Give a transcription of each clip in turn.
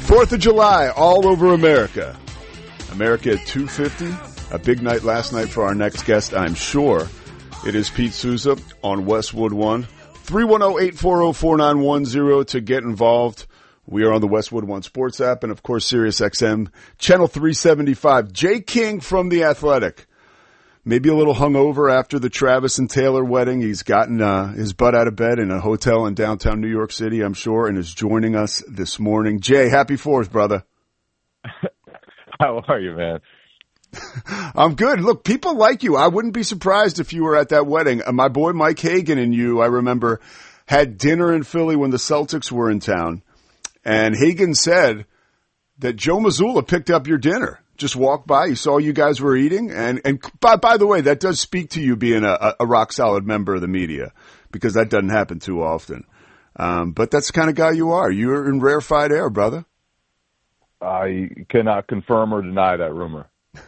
4th of July all over America. America at 2:50. A big night last night for our next guest, I'm sure. It is Pete Souza on Westwood One. 310-840-4910 to get involved. We are on the Westwood One Sports app and, of course, Sirius XM, Channel 375. Jay King from The Athletic. Maybe a little hungover after the Travis and Taylor wedding. He's gotten his butt out of bed in a hotel in downtown New York City, I'm sure, and is joining us this morning. Jay, happy 4th, brother. How are you, man? I'm good. Look, people like you. I wouldn't be surprised if you were at that wedding. My boy Mike Hagan and you, I remember, had dinner in Philly when the Celtics were in town. And Hagan said that Joe Mazzulla picked up your dinner. Just walked by. He saw you guys were eating. And by the way, that does speak to you being a rock-solid member of the media, because that doesn't happen too often. But that's the kind of guy you are. You're in rarefied air, brother. I cannot confirm or deny that rumor.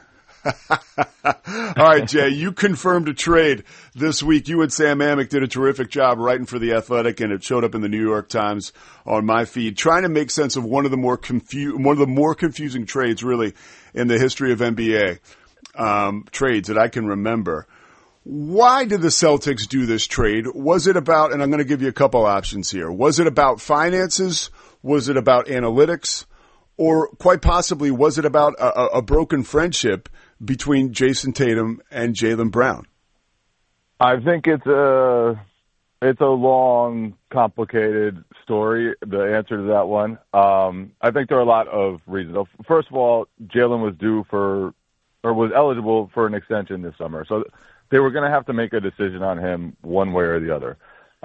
All right, Jay, you confirmed a trade this week. You and Sam Amick did a terrific job writing for The Athletic, and it showed up in the New York Times on my feed, trying to make sense of one of the more confusing trades, really, in the history of NBA trades that I can remember. Why did the Celtics do this trade? Was it about, and I'm going to give you a couple options here, was it about finances? Was it about analytics? Or quite possibly, was it about a broken friendship between Jason Tatum and Jaylen Brown? I think it's a long, complicated story, the answer to that one. I think there are a lot of reasons. First of all, Jaylen was eligible for an extension this summer. So they were going to have to make a decision on him one way or the other.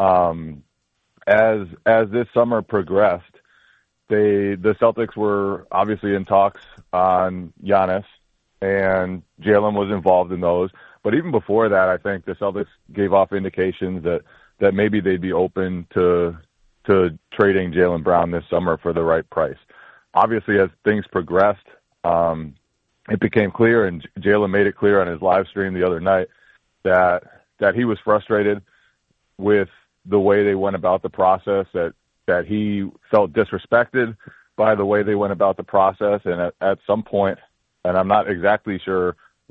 As this summer progressed, the Celtics were obviously in talks on Giannis, and Jaylen was involved in those. But even before that, I think the Celtics gave off indications that maybe they'd be open to trading Jaylen Brown this summer for the right price. Obviously, as things progressed, it became clear, and Jaylen made it clear on his live stream the other night, that he was frustrated with the way they went about the process, that he felt disrespected by the way they went about the process. And at some point, and I'm not exactly sure